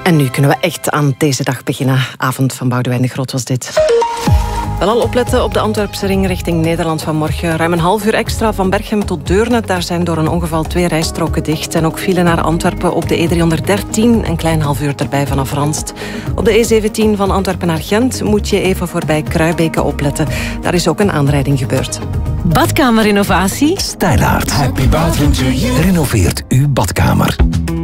En nu kunnen we echt aan deze dag beginnen. Avond van Boudewijn de Groot was dit. Wel al opletten op de Antwerpse ring richting Nederland vanmorgen. Ruim een half uur extra van Berchem tot Deurne. Daar zijn door een ongeval 2 rijstroken dicht. En ook file naar Antwerpen op de E313. Een klein half uur erbij vanaf Ranst. Op de E17 van Antwerpen naar Gent moet je even voorbij Kruibeke opletten. Daar is ook een aanrijding gebeurd. Badkamerinnovatie? Stijlaard. Happy bathroom to you. Renoveert uw badkamer.